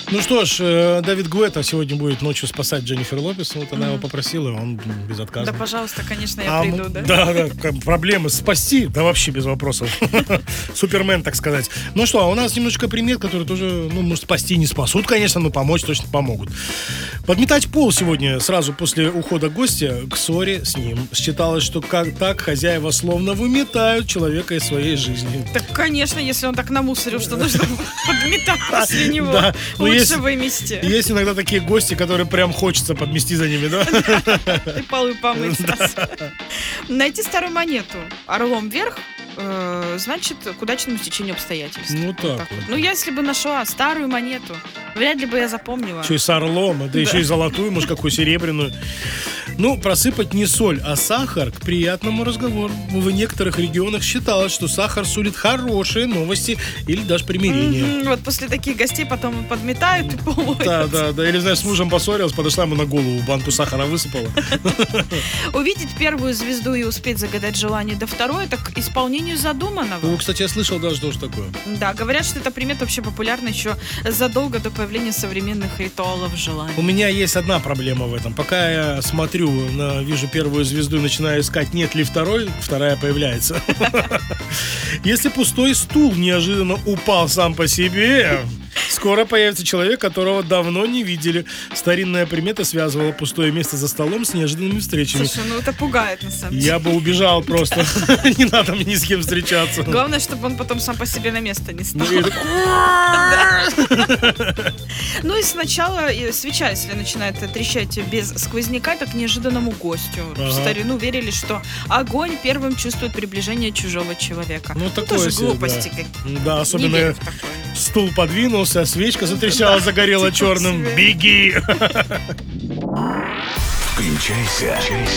Ну что ж, Дэвид Гуэтта сегодня будет ночью спасать Дженнифер Лопес. Вот она его попросила, он безотказно. Да, пожалуйста, конечно, я приду, да? Да, проблемы спасти, да вообще без вопросов. Супермен, так сказать. Ну что, а у нас немножко примет, которые тоже, ну, может, спасти не спасут, конечно, но помочь точно помогут. Подметать пол сегодня, сразу после ухода гостя, к ссоре с ним. Считалось, что как так хозяева словно выметают человека из своей жизни. Так, конечно, если он так намусорил, что нужно подметать после него. Да. Лучше вымести. Есть иногда такие гости, которые прям хочется подмести за ними, да? И полы помыть сразу. Найти старую монету орлом вверх, значит, к удачному стечению обстоятельств. Ну так вот. Ну, если бы нашла старую монету, вряд ли бы я запомнила. Еще и с орлом, да еще и золотую, может, какую серебряную. Ну, просыпать не соль, а сахар к приятному разговору. В некоторых регионах считалось, что сахар сулит хорошие новости или даже примирение. Вот после таких гостей потом подметают и помоют. Да. Или, знаешь, с мужем поссорилась, подошла ему на голову, банку сахара высыпала. Увидеть первую звезду и успеть загадать желание до второй, это к исполнению задуманного. Ну, кстати, я слышал даже тоже такое. Да, говорят, что эта примета вообще популярна еще задолго до появления современных ритуалов желаний. У меня есть одна проблема в этом. Пока я смотрю, вижу первую звезду и начинаю искать, нет ли второй, вторая появляется. Если пустой стул неожиданно упал сам по себе, скоро появится человек, которого давно не видели. Старинная примета связывала пустое место за столом с неожиданными встречами. Слушай, ну это пугает на самом деле. Я бы убежал просто. Не надо мне ни с кем встречаться. Главное, чтобы он потом сам по себе на место не стал. Ну и сначала свеча, если начинает трещать без сквозняка, это к неожиданному гостю. В старину верили, что огонь первым чувствует приближение чужого человека. Ну такое тоже себе, глупости какие-то. Да, особенно стул подвинулся, свечка затрещала, загорела черным. Беги! Включайся